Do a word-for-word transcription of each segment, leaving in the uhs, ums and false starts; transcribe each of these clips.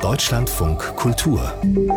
Deutschlandfunk Kultur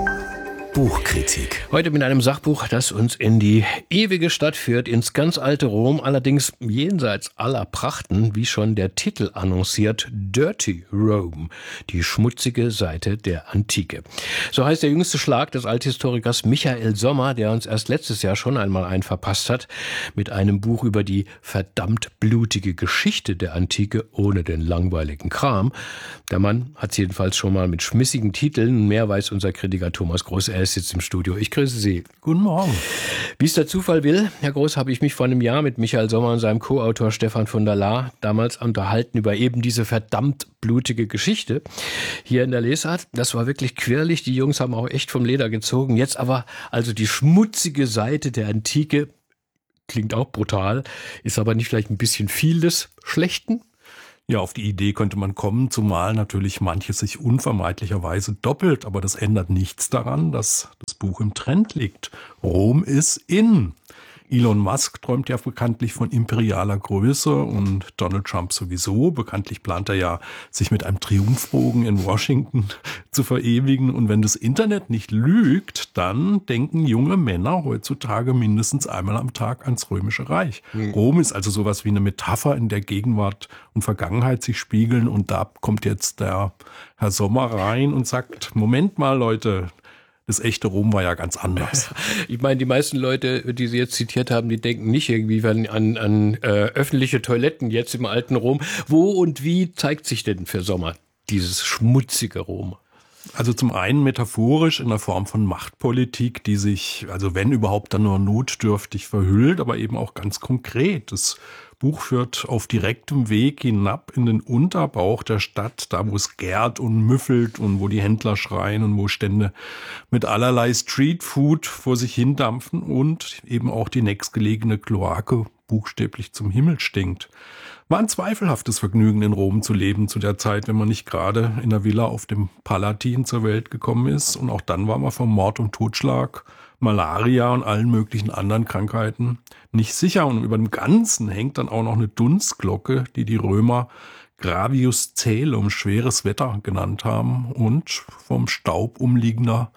Buchkritik. Heute mit einem Sachbuch, das uns in die ewige Stadt führt, ins ganz alte Rom, allerdings jenseits aller Prachten, wie schon der Titel annonciert, Dirty Rome, die schmutzige Seite der Antike. So heißt der jüngste Schlag des Althistorikers Michael Sommer, der uns erst letztes Jahr schon einmal einen verpasst hat, mit einem Buch über die verdammt blutige Geschichte der Antike ohne den langweiligen Kram. Der Mann hat es jedenfalls schon mal mit schmissigen Titeln, mehr weiß unser Kritiker Thomas Groß. Er ist jetzt im Studio. Ich grüße Sie. Guten Morgen. Wie es der Zufall will, Herr Groß, habe ich mich vor einem Jahr mit Michael Sommer und seinem Co-Autor Stefan von der Laar damals unterhalten über eben diese verdammt blutige Geschichte hier in der Lesart. Das war wirklich quirlig. Die Jungs haben auch echt vom Leder gezogen. Jetzt aber also die schmutzige Seite der Antike. Klingt auch brutal, ist aber nicht vielleicht ein bisschen viel des Schlechten? Ja, auf die Idee könnte man kommen, zumal natürlich manches sich unvermeidlicherweise doppelt. Aber das ändert nichts daran, dass das Buch im Trend liegt. Rom ist in. Elon Musk träumt ja bekanntlich von imperialer Größe und Donald Trump sowieso. Bekanntlich plant er ja, sich mit einem Triumphbogen in Washington zu verewigen. Und wenn das Internet nicht lügt, dann denken junge Männer heutzutage mindestens einmal am Tag ans Römische Reich. Mhm. Rom ist also sowas wie eine Metapher, in der Gegenwart und Vergangenheit sich spiegeln. Und da kommt jetzt der Herr Sommer rein und sagt, Moment mal, Leute, das echte Rom war ja ganz anders. Ich meine, die meisten Leute, die Sie jetzt zitiert haben, die denken nicht irgendwie an, an, an äh, öffentliche Toiletten jetzt im alten Rom. Wo und wie zeigt sich denn für Sommer dieses schmutzige Rom? Also zum einen metaphorisch in der Form von Machtpolitik, die sich, also wenn überhaupt, dann nur notdürftig verhüllt, aber eben auch ganz konkret. Das Buch führt auf direktem Weg hinab in den Unterbauch der Stadt, da wo es gärt und müffelt und wo die Händler schreien und wo Stände mit allerlei Streetfood vor sich hindampfen und eben auch die nächstgelegene Kloake buchstäblich zum Himmel stinkt. War ein zweifelhaftes Vergnügen, in Rom zu leben zu der Zeit, wenn man nicht gerade in der Villa auf dem Palatin zur Welt gekommen ist. Und auch dann war man vom Mord und Totschlag, Malaria und allen möglichen anderen Krankheiten nicht sicher. Und über dem Ganzen hängt dann auch noch eine Dunstglocke, die die Römer Gravius Caelum, schweres Wetter, genannt haben und vom Staub umliegender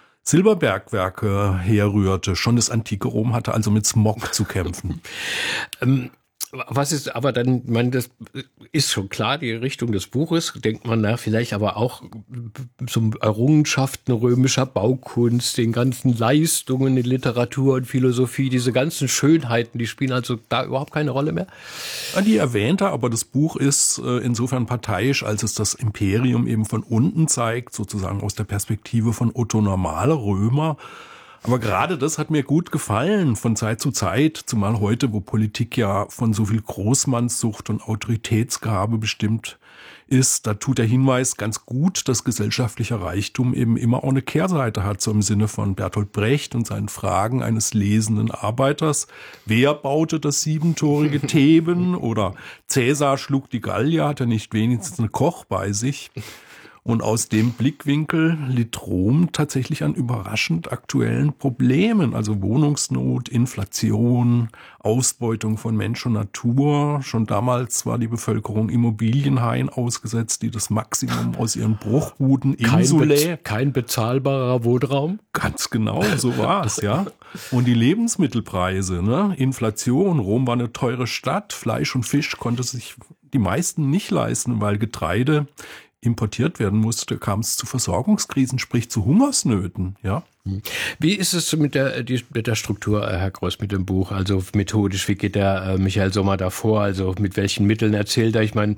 Silberbergwerke herrührte. Schon das antike Rom hatte also mit Smog zu kämpfen. ähm Was ist aber dann, ich meine, das ist schon klar, die Richtung des Buches, denkt man, na, vielleicht aber auch zum Errungenschaften römischer Baukunst, den ganzen Leistungen in Literatur und Philosophie, diese ganzen Schönheiten, die spielen also da überhaupt keine Rolle mehr? Die erwähnt er, aber das Buch ist insofern parteiisch, als es das Imperium eben von unten zeigt, sozusagen aus der Perspektive von Otto Normalrömer. Aber gerade das hat mir gut gefallen, von Zeit zu Zeit, zumal heute, wo Politik ja von so viel Großmannssucht und Autoritätsgehabe bestimmt ist, da tut der Hinweis ganz gut, dass gesellschaftlicher Reichtum eben immer auch eine Kehrseite hat, so im Sinne von Bertolt Brecht und seinen Fragen eines lesenden Arbeiters. Wer baute das siebentorige Theben? Oder Cäsar schlug die Gallier, hat er nicht wenigstens einen Koch bei sich? Und aus dem Blickwinkel litt Rom tatsächlich an überraschend aktuellen Problemen, also Wohnungsnot, Inflation, Ausbeutung von Mensch und Natur. Schon damals war die Bevölkerung Immobilienhaien ausgesetzt, die das Maximum aus ihren Bruchbuden Insulae. Kein, be- kein bezahlbarer Wohnraum? Ganz genau, so war es, ja. Und die Lebensmittelpreise, ne? Inflation, Rom war eine teure Stadt, Fleisch und Fisch konnte sich die meisten nicht leisten, weil Getreide importiert werden musste, kam es zu Versorgungskrisen, sprich zu Hungersnöten, ja. Wie ist es mit der, die, mit der Struktur, Herr Groß, mit dem Buch? Also methodisch, wie geht der äh, Michael Sommer da vor? Also mit welchen Mitteln erzählt er? Ich meine,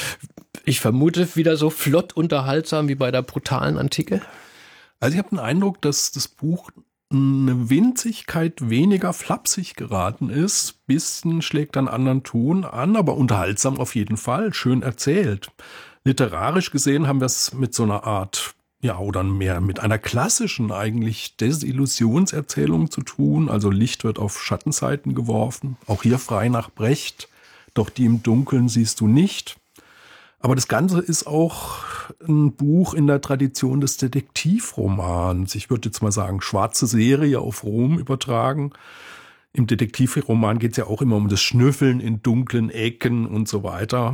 ich vermute wieder so flott unterhaltsam wie bei der brutalen Antike? Also ich habe den Eindruck, dass das Buch eine Winzigkeit weniger flapsig geraten ist. Bisschen schlägt einen anderen Ton an, aber unterhaltsam auf jeden Fall, schön erzählt. Literarisch gesehen haben wir es mit so einer Art, ja, oder mehr mit einer klassischen eigentlich Desillusionserzählung zu tun. Also Licht wird auf Schattenseiten geworfen, auch hier frei nach Brecht, doch die im Dunkeln siehst du nicht. Aber das Ganze ist auch ein Buch in der Tradition des Detektivromans. Ich würde jetzt mal sagen, schwarze Serie auf Rom übertragen. Im Detektivroman geht es ja auch immer um das Schnüffeln in dunklen Ecken und so weiter.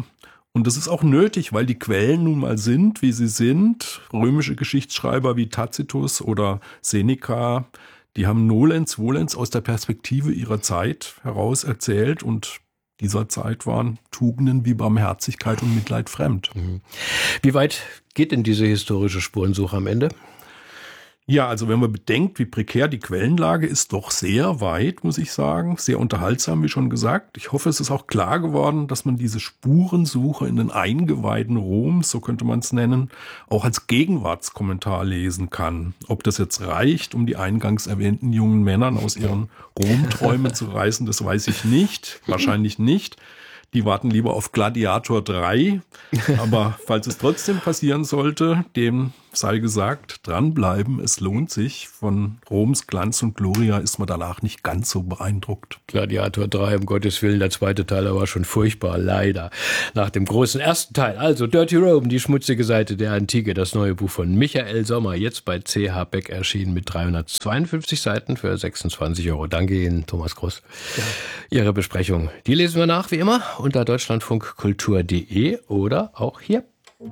Und das ist auch nötig, weil die Quellen nun mal sind, wie sie sind. Römische Geschichtsschreiber wie Tacitus oder Seneca, die haben nolens volens aus der Perspektive ihrer Zeit heraus erzählt und dieser Zeit waren Tugenden wie Barmherzigkeit und Mitleid fremd. Wie weit geht denn diese historische Spurensuche am Ende? Ja, also wenn man bedenkt, wie prekär die Quellenlage ist, doch sehr weit, muss ich sagen. Sehr unterhaltsam, wie schon gesagt. Ich hoffe, es ist auch klar geworden, dass man diese Spurensuche in den Eingeweiden Roms, so könnte man es nennen, auch als Gegenwartskommentar lesen kann. Ob das jetzt reicht, um die eingangs erwähnten jungen Männern aus ihren Romträumen zu reißen, das weiß ich nicht. Wahrscheinlich nicht. Die warten lieber auf Gladiator drei. Aber falls es trotzdem passieren sollte, dem sei gesagt, dranbleiben, es lohnt sich. Von Roms Glanz und Gloria ist man danach nicht ganz so beeindruckt. Gladiator drei, um Gottes Willen, der zweite Teil, der war schon furchtbar, leider. Nach dem großen ersten Teil, also Dirty Rome, die schmutzige Seite der Antike, das neue Buch von Michael Sommer, jetzt bei C H Beck erschienen mit dreihundertzweiundfünfzig Seiten für sechsundzwanzig Euro. Danke Ihnen, Thomas Groß. Ja. Ihre Besprechung, die lesen wir nach, wie immer, unter deutschlandfunkkultur punkt de oder auch hier.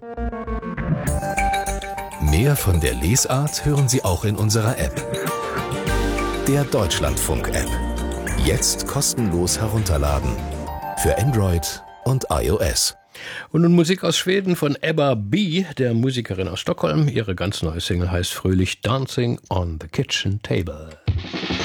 Mehr von der Lesart hören Sie auch in unserer App. Der Deutschlandfunk-App. Jetzt kostenlos herunterladen. Für Android und iOS. Und nun Musik aus Schweden von Ebba B., der Musikerin aus Stockholm. Ihre ganz neue Single heißt fröhlich Dancing on the Kitchen Table.